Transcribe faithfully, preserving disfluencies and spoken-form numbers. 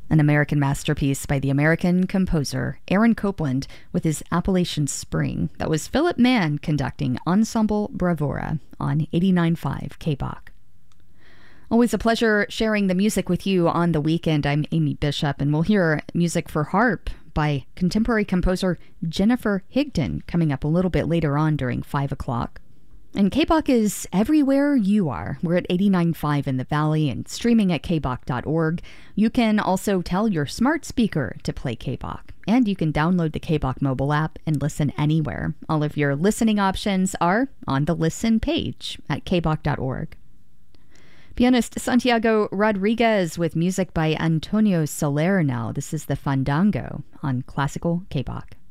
An American masterpiece by the American composer Aaron Copland with his Appalachian Spring. That was Philip Mann conducting Ensemble Bravura on eighty-nine point five K B O C. Always a pleasure sharing the music with you on the weekend. I'm Amy Bishop, and we'll hear music for harp by contemporary composer Jennifer Higdon coming up a little bit later on during five o'clock. And K B O C is everywhere you are. We're at eighty-nine point five in the Valley and streaming at k b o c dot org. You can also tell your smart speaker to play K B O C. And you can download the K B O C mobile app and listen anywhere. All of your listening options are on the Listen page at k b o c dot org. Pianist Santiago Rodriguez with music by Antonio Soler now. This is the Fandango on Classical K B O C.